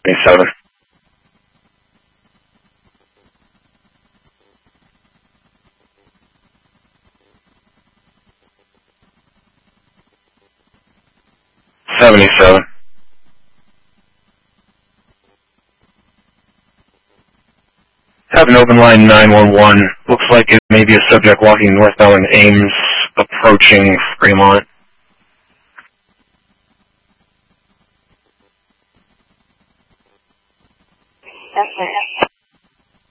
27. $77. Have an open line 911. Looks like it may be a subject walking northbound Ames, approaching Fremont.